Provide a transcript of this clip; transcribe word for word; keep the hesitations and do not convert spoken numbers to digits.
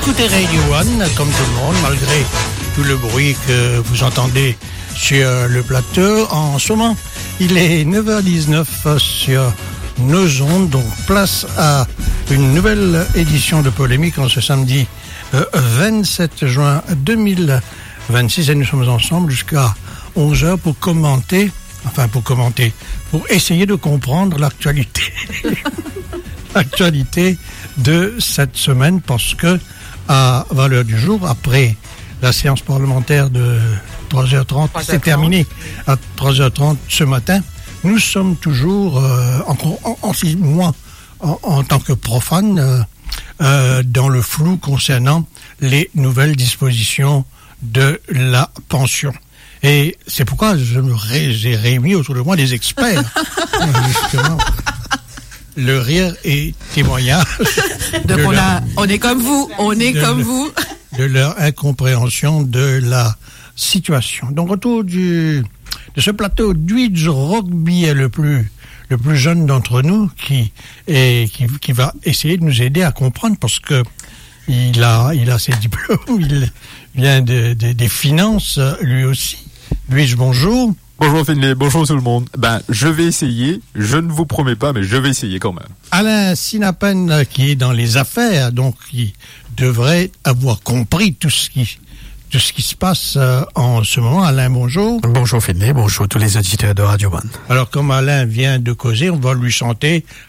écoutez Radio One, comme tout le monde, malgré tout le bruit que vous entendez sur le plateau. En ce moment, il est neuf heures dix-neuf sur nos ondes, donc place à une nouvelle édition de Polémique en ce samedi euh, vingt-sept juin deux mille vingt-six, et nous sommes ensemble jusqu'à onze heures pour commenter, enfin pour commenter, pour essayer de comprendre l'actualité. l'actualité de cette semaine, parce que à valeur du jour, après la séance parlementaire de trois heures trente, c'est terminé à trois heures trente ce matin, nous sommes toujours, euh, encore, en, en, moi, en, en tant que profane, euh, euh, dans le flou concernant les nouvelles dispositions de la pension. Et c'est pourquoi je me ré, j'ai réuni autour de moi des experts, justement. Le rire est témoignage. Donc on, leur, a, on est comme vous, on est comme le, vous. De leur incompréhension de la situation. Donc autour du, de ce plateau, Dwidge Rugby est le plus, le plus jeune d'entre nous qui, est, qui, qui va essayer de nous aider à comprendre, parce que il a, il a ses diplômes, il vient de, de, des finances lui aussi. Dwidge, bonjour. Bonjour Finlay, bonjour tout le monde. Ben, je vais essayer, je ne vous promets pas, mais je vais essayer quand même. Alain Sinapen, qui est dans les affaires, donc qui devrait avoir compris tout ce qui, tout ce qui se passe euh, en ce moment. Alain, bonjour. Bonjour Finlay, bonjour tous les auditeurs de Radio One. Alors, comme Alain vient de causer, on va lui chanter